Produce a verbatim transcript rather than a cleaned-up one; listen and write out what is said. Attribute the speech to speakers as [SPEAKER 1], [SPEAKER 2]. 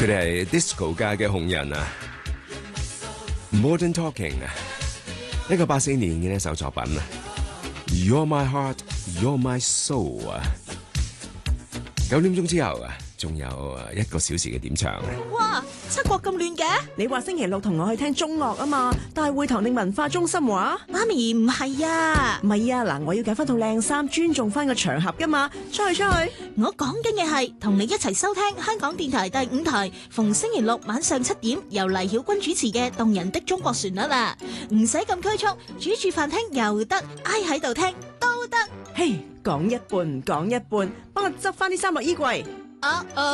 [SPEAKER 1] 佢哋係 disco 界嘅紅人啊 ，Modern Talking 啊，一九八四年嘅一首作品啊 ，You're My Heart, You're My Soul 啊，九點鐘之後啊，仲有一個小時嘅點唱。
[SPEAKER 2] 哇，七國咁亂嘅？
[SPEAKER 3] 你話星期六同我去聽中樂啊嘛？大會堂定文化中心話？
[SPEAKER 2] 媽咪唔係啊，
[SPEAKER 3] 唔係啊，嗱，我要揀翻套靚衫，尊重翻個場合噶嘛，出去出去。
[SPEAKER 2] 我講緊嘅係同你一齊收聽香港電台第五台，逢星期六晚上七點由黎曉君主持嘅《動人的中國旋律》啦，唔使咁拘束，煮住飯聽又得，挨喺度聽都得。
[SPEAKER 3] 嘿，講一半唔講一半，幫我執翻啲衫落衣櫃。
[SPEAKER 2] 啊啊